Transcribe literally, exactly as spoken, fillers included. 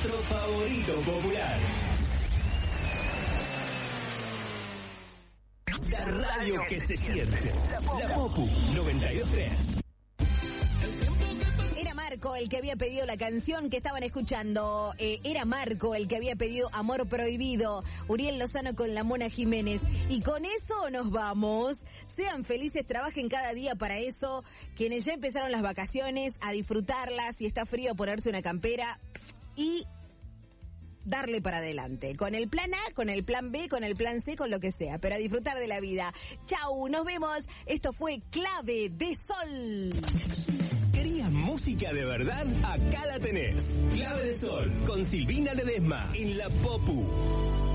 nuestro favorito popular. La radio que se siente. La Popu noventa y dos punto tres. Era Marco el que había pedido la canción que estaban escuchando. Eh, era Marco el que había pedido Amor Prohibido. Uriel Lozano con la Mona Jiménez. Y con eso nos vamos. Sean felices, trabajen cada día para eso. Quienes ya empezaron las vacaciones, a disfrutarlas. Si está frío, ponerse una campera. Y darle para adelante. Con el plan A, con el plan B, con el plan C, con lo que sea. Pero a disfrutar de la vida. Chau, nos vemos. Esto fue Clave de Sol. ¿Querías música de verdad? Acá la tenés. Clave de Sol, con Silvina Ledesma, en La Popu.